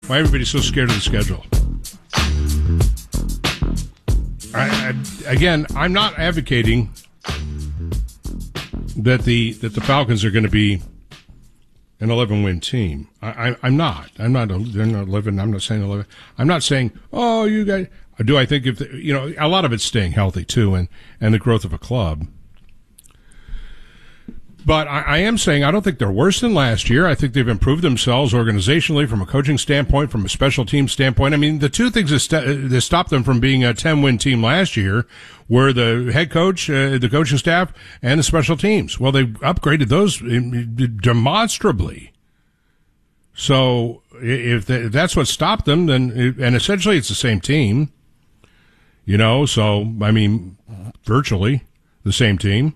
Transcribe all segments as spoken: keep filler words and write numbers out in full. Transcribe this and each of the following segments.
Why everybody's so scared of the schedule? I, I, again, I'm not advocating that the that the Falcons are going to be an eleven-win team. I, I, I'm not. I'm not. They're not eleven. I'm not saying eleven. I'm not saying, oh, you guys. Do I think if the, you know, a lot of it's staying healthy too, and and the growth of a club. But I, I am saying I don't think they're worse than last year. I think they've improved themselves organizationally, from a coaching standpoint, from a special team standpoint. I mean, the two things that, st- that stopped them from being a ten-win team last year were the head coach, uh, the coaching staff, and the special teams. Well, they've upgraded those demonstrably. So if, the, if that's what stopped them, then it, and essentially it's the same team, you know. So I mean, virtually the same team.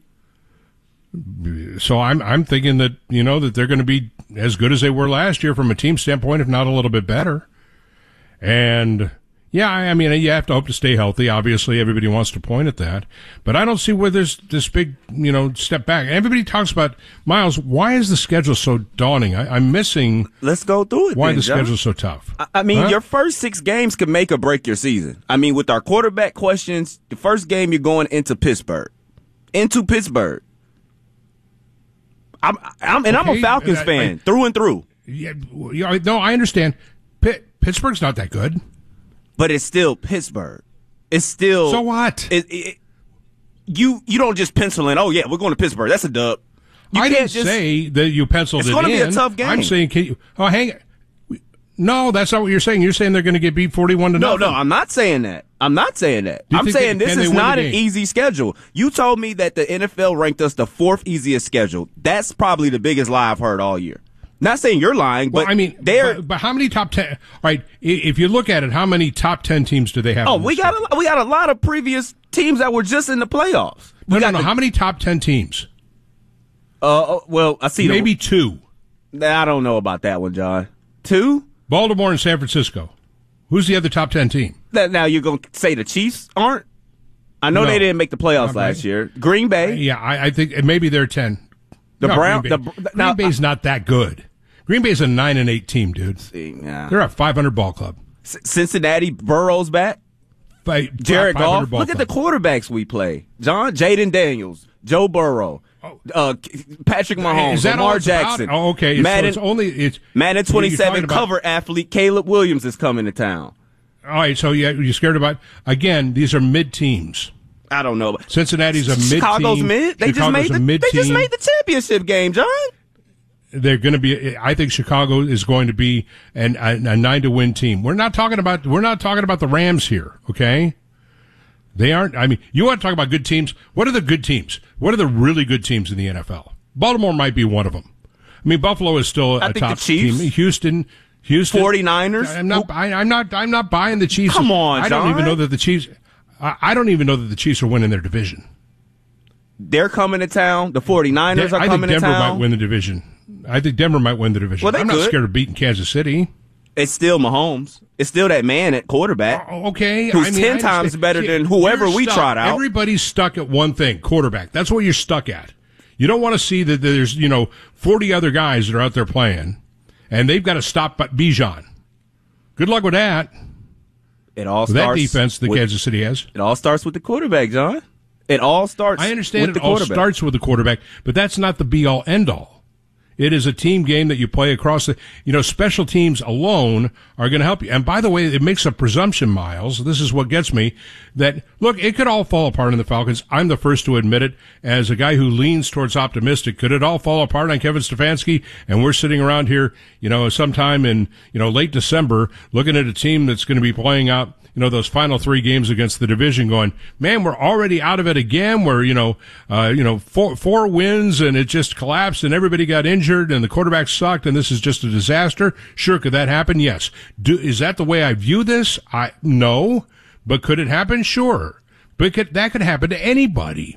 So I'm I'm thinking that, you know, that they're going to be as good as they were last year from a team standpoint, if not a little bit better. And yeah, I mean, you have to hope to stay healthy. Obviously, everybody wants to point at that, but I don't see where there's this big, you know, step back. Everybody talks about, Miles, why is the schedule so daunting? I, I'm missing. Let's go through it. Why then, the John. schedule's so tough? I, I mean, huh? your first six games could make or break your season. I mean, with our quarterback questions, the first game you're going into Pittsburgh, into Pittsburgh. I'm, I'm, and okay. I'm a Falcons I, fan I, through and through. Yeah, no, I understand. Pitt, Pittsburgh's not that good, but it's still Pittsburgh. It's still so what? It, it, you you don't just pencil in. Oh yeah, we're going to Pittsburgh. That's a dub. You I didn't just, say that you penciled it's it in. It's going to be a tough game. I'm saying, can you? Oh, hang it. No, that's not what you're saying. You're saying they're going to get beat forty-one to nothing. No, no, I'm not saying that. I'm not saying that. I'm saying they, this is not an easy schedule. You told me that the N F L ranked us the fourth easiest schedule. That's probably the biggest lie I've heard all year. Not saying you're lying, but well, I mean, they're. But, but how many top ten? All right, if you look at it, how many top ten teams do they have? Oh, we got a, we got a lot of previous teams that were just in the playoffs. We no, got no, no. The, how many top ten teams? Uh, well, I see. Maybe them. two. I don't know about that one, John. Two. Baltimore and San Francisco. Who's the other top ten team? Now you're going to say the Chiefs aren't? I know no, they didn't make the playoffs last right. year. Green Bay. Uh, yeah, I, I think maybe they're ten. The no, Brown. Green, Bay. The, Green now, Bay's not that good. Green Bay's a nine and eight team, dude. See, yeah. They're a five hundred ball club. C- Cincinnati, Burrow's back. Five, Jared Goff. Look club. at the quarterbacks we play. John, Jaden Daniels, Joe Burrow. Uh, Patrick Mahomes, Is that Lamar all it's Jackson. About? Oh, okay. Madden, so it's only it's Madden twenty-seven cover about, athlete Caleb Williams is coming to town. All right, so yeah, you're scared about again. These are mid teams. I don't know. Cincinnati's a mid. Chicago's team. mid. They Chicago's just made the. mid They just made the championship game, John. They're going to be. I think Chicago is going to be an, a, a nine to win team. We're not talking about. We're not talking about the Rams here. Okay. They aren't. I mean, you want to talk about good teams? What are the good teams? What are the really good teams in the N F L? Baltimore might be one of them. I mean, Buffalo is still I a think top the Chiefs, team. Houston, Houston, forty-niners. I'm not. I, I'm not. I'm not buying the Chiefs. Come on, I John. don't even know that the Chiefs. I, I don't even know that the Chiefs are winning their division. They're coming to town. The forty-niners De- are I coming think to Denver town. might win the division. I think Denver might win the division. Well, they I'm could. not scared of beating Kansas City. It's still Mahomes. It's still that man at quarterback. Uh, okay. Who's I mean, ten times better than whoever we stuck. trot out. Everybody's stuck at one thing, quarterback. That's what you're stuck at. You don't want to see that there's, you know, forty other guys that are out there playing, and they've got to stop Bijan. Good luck with that. It all with starts that defense that with, Kansas City has. It all starts with the quarterback, John. It all starts I understand with it the all quarterback. starts with the quarterback, but that's not the be-all, end-all. It is a team game that you play across the, you know, special teams alone are going to help you. And by the way, it makes a presumption, Miles. This is what gets me, that, look, it could all fall apart in the Falcons. I'm the first to admit it. As a guy who leans towards optimistic, could it all fall apart on Kevin Stefanski? And we're sitting around here, you know, sometime in, you know, late December, looking at a team that's going to be playing out, you know, those final three games against the division going, man, we're already out of it again. We're, you know, uh, you know, four, four wins and it just collapsed and everybody got injured and the quarterback sucked and this is just a disaster. Sure. Could that happen? Yes. Do, is that the way I view this? I, no, but could it happen? Sure. But could, that could happen to anybody.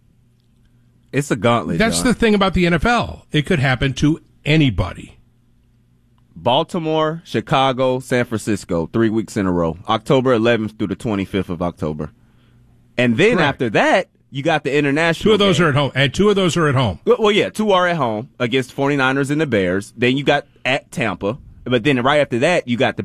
It's a gauntlet. That's John. the thing about the N F L. It could happen to anybody. Baltimore, Chicago, San Francisco, three weeks in a row. October eleventh through the twenty-fifth of October. And then Correct. after that, you got the international Two of those game. are at home. And two of those are at home. Well, yeah, two are at home against forty-niners and the Bears. Then you got at Tampa. But then right after that, you got the